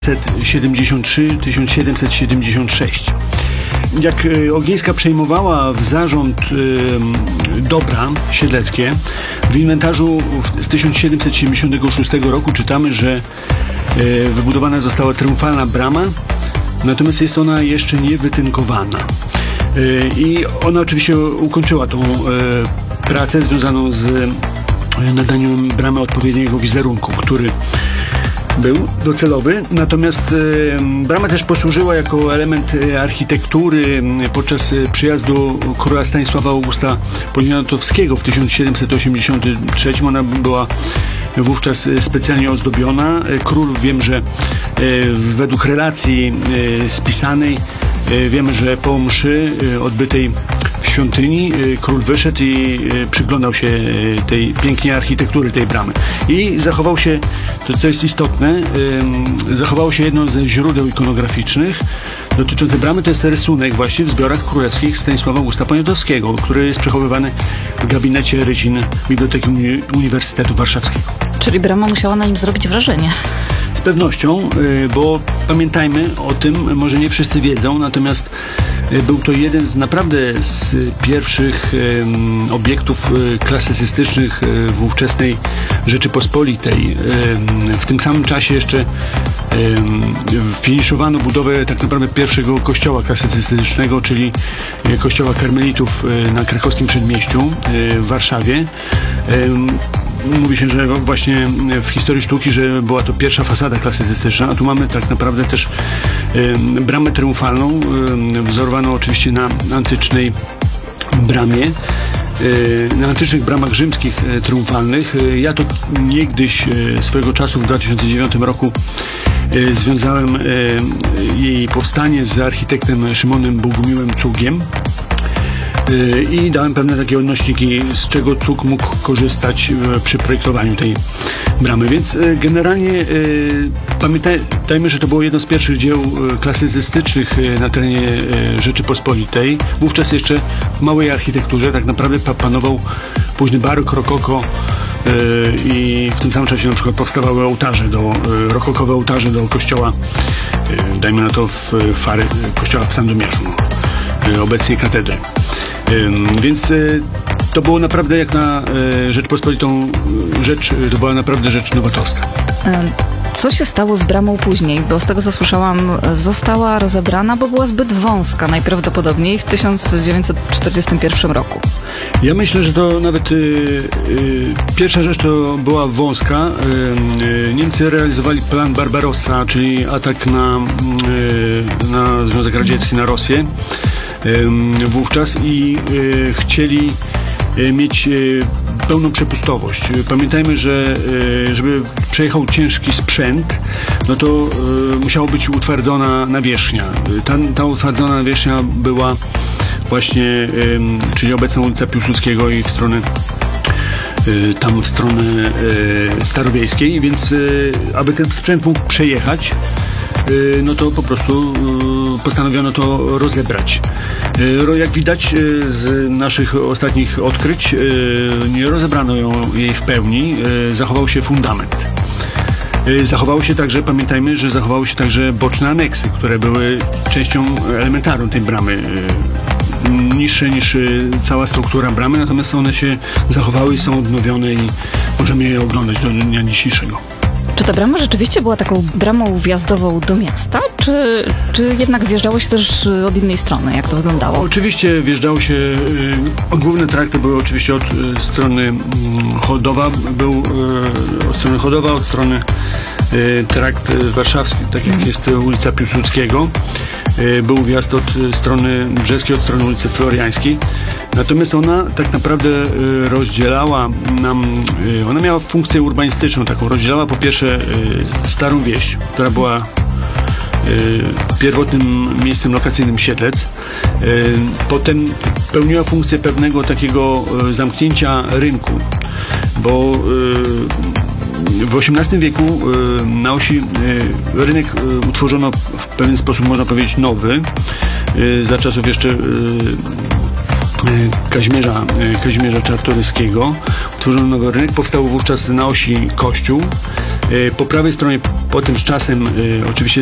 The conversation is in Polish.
1773-1776. Jak Ogiejska przejmowała w zarząd dobra siedleckie, w inwentarzu z 1776 roku czytamy, że wybudowana została triumfalna brama, natomiast jest ona jeszcze nie wytynkowana. I ona oczywiście ukończyła tą pracę związaną z nadaniem bramy odpowiedniego wizerunku, który był docelowy, natomiast brama też posłużyła jako element architektury podczas przyjazdu króla Stanisława Augusta Poniatowskiego w 1783. Ona była wówczas specjalnie ozdobiona. Król, wiem, że według relacji spisanej, wiemy, że po mszy odbytej w świątyni król wyszedł i przyglądał się tej pięknej architektury tej bramy. I zachował się, to co jest istotne, zachowało się jedno ze źródeł ikonograficznych dotyczące bramy. To jest rysunek właśnie w zbiorach królewskich Stanisława Augusta Poniatowskiego, który jest przechowywany w gabinecie rycin Biblioteki Uniwersytetu Warszawskiego. Czyli brama musiała na nim zrobić wrażenie. Z pewnością, bo pamiętajmy o tym, może nie wszyscy wiedzą, natomiast był to jeden z naprawdę z pierwszych obiektów klasycystycznych w ówczesnej Rzeczypospolitej. W tym samym czasie jeszcze finiszowano budowę tak naprawdę pierwszego kościoła klasycystycznego, czyli kościoła karmelitów na krakowskim Przedmieściu w Warszawie. Mówi się, że właśnie w historii sztuki, że była to pierwsza fasada klasycystyczna, a tu mamy tak naprawdę też bramę triumfalną, wzorowaną oczywiście na antycznej bramie, na antycznych bramach rzymskich triumfalnych. Ja to niegdyś swojego czasu w 2009 roku związałem jej powstanie z architektem Szymonem Bogumiłem Cugiem i dałem pewne takie odnośniki, z czego Cug mógł korzystać przy projektowaniu tej bramy. Więc generalnie pamiętajmy, że to było jedno z pierwszych dzieł klasycystycznych na terenie Rzeczypospolitej. Wówczas jeszcze w małej architekturze tak naprawdę panował późny barok, rokoko i w tym samym czasie na przykład powstawały ołtarze, rokokowe ołtarze do kościoła, dajmy na to Fary, kościoła w Sandomierzu, obecnie katedry. Więc to było naprawdę jak na Rzeczpospolitą to była naprawdę rzecz nowatorska. Co się stało z bramą później? Bo z tego co słyszałam, została rozebrana, bo była zbyt wąska najprawdopodobniej w 1941 roku. Ja myślę, że to nawet pierwsza rzecz to była wąska. Niemcy realizowali plan Barbarossa, czyli atak na Związek Radziecki, na Rosję wówczas i chcieli mieć pełną przepustowość. Pamiętajmy, że żeby przejechał ciężki sprzęt, no to musiała być utwardzona nawierzchnia. Ta utwardzona nawierzchnia była właśnie, czyli obecna ulica Piłsudskiego i w stronę starowiejskiej, więc aby ten sprzęt mógł przejechać, no to po prostu postanowiono to rozebrać. Jak widać z naszych ostatnich odkryć, nie rozebrano jej w pełni, zachował się fundament. Zachowało się także, pamiętajmy, że zachowały się także boczne aneksy, które były częścią elementarną tej bramy. Niższe niż cała struktura bramy, natomiast one się zachowały i są odnowione i możemy je oglądać do dnia dzisiejszego. Czy ta brama rzeczywiście była taką bramą wjazdową do miasta, czy jednak wjeżdżało się też od innej strony? Jak to wyglądało? Oczywiście wjeżdżało się, główne trakty były oczywiście od strony Chodowa, od strony trakt warszawski, tak jak jest ulica Piłsudskiego. Był wjazd od strony brzeskiej, od strony ulicy Floriańskiej. Natomiast ona tak naprawdę rozdzielała nam, ona miała funkcję urbanistyczną taką, rozdzielała po pierwsze Starą Wieś, która była pierwotnym miejscem lokacyjnym Siedlec. Potem pełniła funkcję pewnego takiego zamknięcia rynku, bo w XVIII wieku na osi rynek utworzono w pewien sposób, można powiedzieć, nowy, za czasów jeszcze Kazimierza Czartoryskiego. Utworzono nowy rynek, powstał wówczas na osi kościół, Po prawej stronie, potem z czasem oczywiście